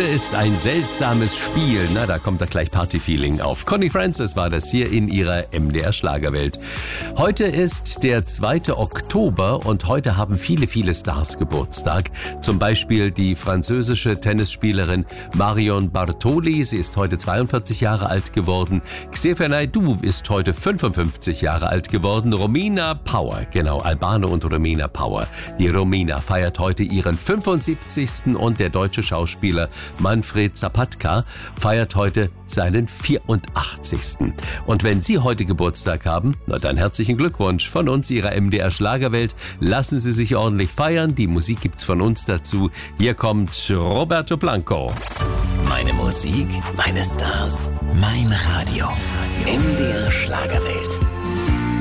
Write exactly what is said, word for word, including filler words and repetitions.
Heute ist ein seltsames Spiel. Na, da kommt da gleich Party-Feeling auf. Connie Francis war das hier in ihrer M D R Schlagerwelt. Heute ist der zweite Oktober und heute haben viele, viele Stars Geburtstag. Zum Beispiel die französische Tennisspielerin Marion Bartoli. Sie ist heute zweiundvierzig Jahre alt geworden. Xavier Naidoo ist heute fünfundfünfzig Jahre alt geworden. Romina Power, genau, Albano und Romina Power. Die Romina feiert heute ihren fünfundsiebzigsten und der deutsche Schauspieler Manfred Zapatka feiert heute seinen vierundachtzigsten Und wenn Sie heute Geburtstag haben, na dann herzlichen Glückwunsch von uns, Ihrer M D R Schlagerwelt. Lassen Sie sich ordentlich feiern. Die Musik gibt's von uns dazu. Hier kommt Roberto Blanco. Meine Musik, meine Stars, mein Radio. M D R Schlagerwelt.